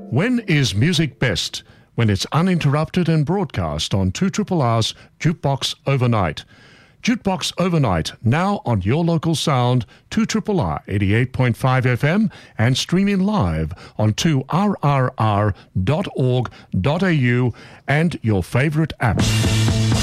When is music best? When it's uninterrupted and broadcast on 2RRR's Jukebox Overnight. Jukebox Overnight, now on your local sound, 2RRR 88.5 FM and streaming live on 2rrr.org.au and your favourite apps.